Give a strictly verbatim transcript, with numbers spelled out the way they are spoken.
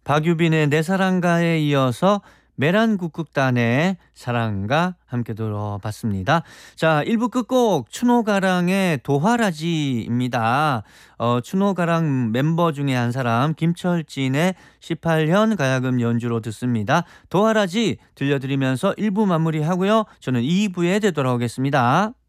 박유빈의 내 사랑가에 이어서 메란국국단의 사랑가 함께 들어봤습니다. 자, 일 부 끝곡 추노가랑의 도화라지입니다. 어, 추노가랑 멤버 중에 한 사람 김철진의 십팔 년 가야금 연주로 듣습니다. 도화라지 들려드리면서 일 부 마무리하고요. 저는 이 부에 되돌아오겠습니다.